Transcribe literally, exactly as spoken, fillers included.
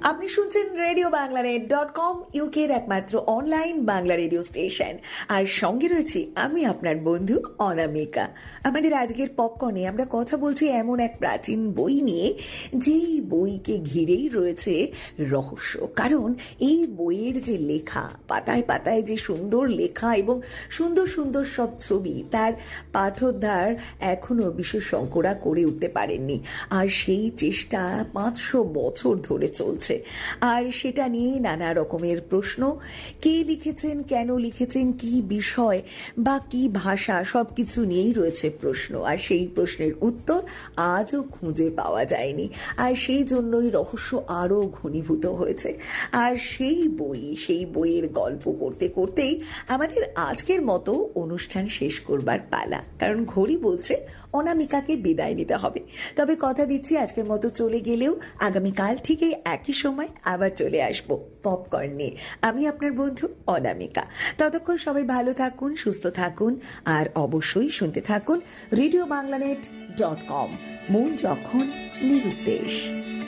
আপনি শুনছেন radio বাংলানেট dot com, ইউকের একমাত্র অনলাইন বাংলা রেডিও স্টেশন। আর সঙ্গে রয়েছি আমি আপনার বন্ধু অনামিকা। আমাদের আজকের পপকর্নে আমরা কথা বলছি এমন এক প্রাচীন বই নিয়ে, যেই বইকে ঘিরেই রয়েছে রহস্য। কারণ এই বইয়ের যে লেখা, পাতায় পাতায় যে সুন্দর লেখা এবং সুন্দর সুন্দর সব ছবি, তার পাঠোদ্ধার এখনো বিশেষজ্ঞরা করে উঠতে পারেননি। আর সেই চেষ্টা পাঁচশো বছর ধরে চলছে। আর সেটা নিয়ে নানা রকমের প্রশ্ন, কে লিখেছেন, কেন লিখেছেন, কি বিষয় বা কি ভাষা, সবকিছু নিয়েই রয়েছে প্রশ্ন। আর সেই প্রশ্নের উত্তর আজও খুঁজে পাওয়া যায়নি। আর সেই জন্যই রহস্য আরো ঘনীভূত হয়েছে। আর সেই বই, সেই বইয়ের গল্প করতে করতেই আমাদের আজকের মতো অনুষ্ঠান শেষ করবার পালা। কারণ ঘড়ি বলছে অনামিকাকে বিদায় নিতে হবে। তবে কথা দিচ্ছি, আজকের মতো চলে গেলেও আগামীকাল ঠিকই একই সময় আবার চলে আসবো পপকর্ন নিয়ে। আমি আপনার বন্ধু অনামিকা। ততক্ষণ সবাই ভালো থাকুন, সুস্থ থাকুন, আর অবশ্যই শুনতে থাকুন রেডিও বাংলানেট ডট কম, মন যখন নিরুদ্দেশ।